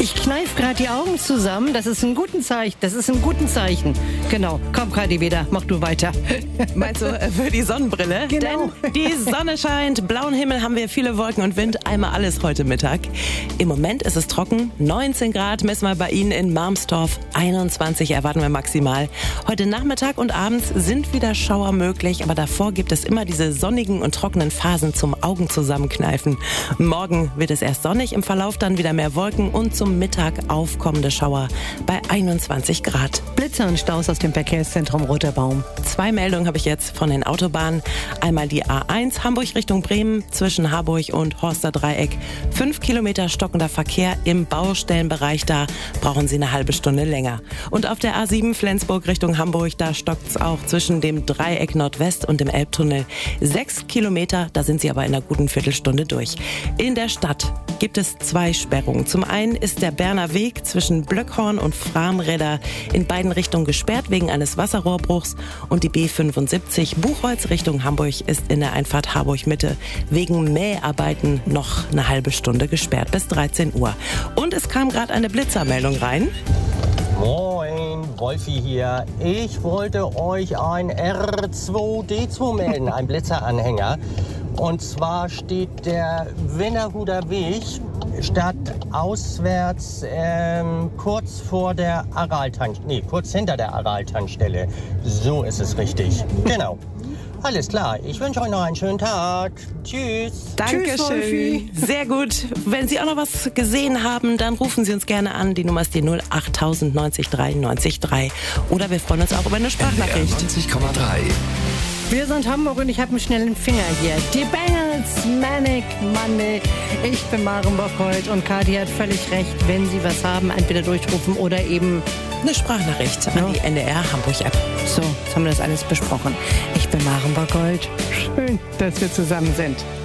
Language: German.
Ich kneife gerade die Augen zusammen. Das ist ein gutes Zeichen. Genau. Komm, Kadi, wieder. Mach du weiter. Meinst du für die Sonnenbrille? Genau. Denn die Sonne scheint, blauen Himmel haben wir, viele Wolken und Wind. Einmal alles heute Mittag. Im Moment ist es trocken. 19 Grad messen wir bei Ihnen in Marmstorf. 21 erwarten wir maximal. Heute Nachmittag und abends sind wieder Schauer möglich. Aber davor gibt es immer diese sonnigen und trockenen Phasen zum Augen zusammenkneifen. Morgen wird es erst sonnig, im Verlauf dann wieder mehr Wolken und zum Mittag aufkommende Schauer bei 21 Grad. Blitzer und Staus aus dem Verkehrszentrum Roter Baum. 2 Meldungen habe ich jetzt von den Autobahnen. Einmal die A1 Hamburg Richtung Bremen zwischen Harburg und Horster Dreieck. 5 Kilometer stockender Verkehr im Baustellenbereich, da brauchen Sie eine halbe Stunde länger. Und auf der A7 Flensburg Richtung Hamburg, da stockt es auch zwischen dem Dreieck Nordwest und dem Elbtunnel. 6 Kilometer, da sind Sie aber in einer guten Viertelstunde durch. In der Stadt gibt es 2 Sperrungen. Zum einen ist der Berner Weg zwischen Blöckhorn und Framräder in beiden Richtungen gesperrt wegen eines Wasserrohrbruchs und die B75 Buchholz Richtung Hamburg ist in der Einfahrt Harburg Mitte wegen Mäharbeiten noch eine halbe Stunde gesperrt bis 13 Uhr. Und es kam gerade eine Blitzermeldung rein. Moin, Wolfi hier. Ich wollte euch ein R2D2 melden, ein Blitzeranhänger. Und zwar steht der Wennerhuder Weg stadtauswärts kurz vor der kurz hinter der Aral-Tankstelle. So ist es richtig. Genau. Alles klar. Ich wünsche euch noch einen schönen Tag. Tschüss. Dankeschön. Sehr gut. Wenn Sie auch noch was gesehen haben, dann rufen Sie uns gerne an. Die Nummer ist die 08000 90 3 90 3. Oder wir freuen uns auch über eine Sprachnachricht. 90,3. Wir sind Hamburg und ich habe einen schnellen Finger hier. Die Bengals, Manic Monday. Ich bin Maren Bockhold und Kadi hat völlig recht. Wenn Sie was haben, entweder durchrufen oder eben eine Sprachnachricht an die NDR Hamburg App. So, jetzt haben wir das alles besprochen. Ich bin Maren Bockhold. Schön, dass wir zusammen sind.